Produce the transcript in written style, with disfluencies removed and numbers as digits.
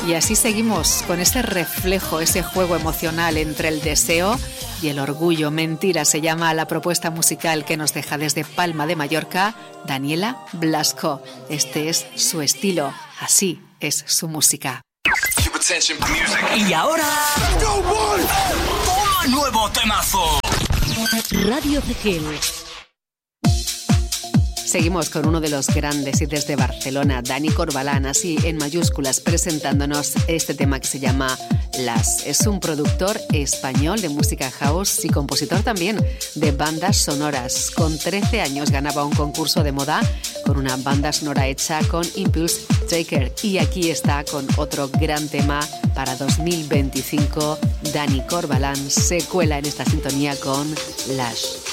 Y así seguimos con ese reflejo, ese juego emocional entre el deseo y el orgullo. Mentira se llama la propuesta musical que nos deja desde Palma de Mallorca Daniela Blasco. Este es su estilo, así es su música. Y ahora, ¡toma nuevo temazo! Radio Cegel. Seguimos con uno de los grandes y desde Barcelona, Dani Corbalán, así en mayúsculas, presentándonos este tema que se llama Las. Es un productor español de música house y compositor también de bandas sonoras. Con 13 años ganaba un concurso de moda con una banda sonora hecha con Impulse Tracker. Y aquí está con otro gran tema para 2025. Dani Corbalán se cuela en esta sintonía con Las.